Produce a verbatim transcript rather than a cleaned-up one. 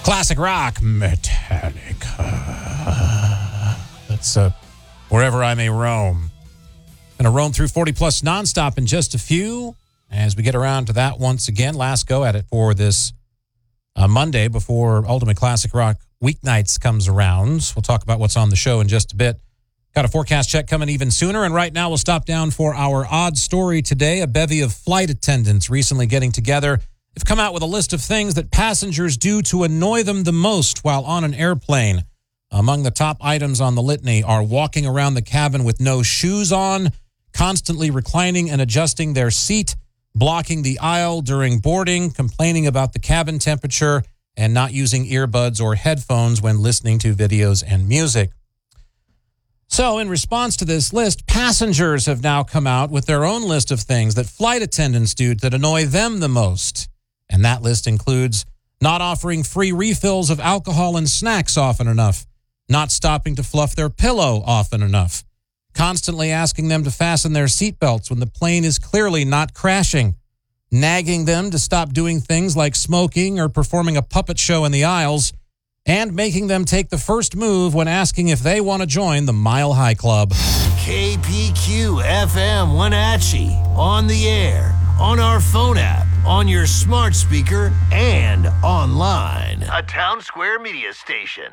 Classic rock, Metallica. That's uh, Wherever I May Roam. Going to roam through forty plus nonstop in just a few as we get around to that once again. Last go at it for this uh, Monday before Ultimate Classic Rock Weeknights comes around. We'll talk about what's on the show in just a bit. Got a forecast check coming even sooner, and right now we'll stop down for our odd story today. A bevy of flight attendants recently getting together have come out with a list of things that passengers do to annoy them the most while on an airplane. Among the top items on the litany are walking around the cabin with no shoes on, constantly reclining and adjusting their seat, blocking the aisle during boarding, complaining about the cabin temperature, and not using earbuds or headphones when listening to videos and music. So, in response to this list, passengers have now come out with their own list of things that flight attendants do that annoy them the most. And that list includes not offering free refills of alcohol and snacks often enough, not stopping to fluff their pillow often enough, constantly asking them to fasten their seatbelts when the plane is clearly not crashing, nagging them to stop doing things like smoking or performing a puppet show in the aisles, and making them take the first move when asking if they want to join the Mile High Club. K P Q F M Wenatchee, on the air, on our phone app, on your smart speaker, and online. A Town Square media station.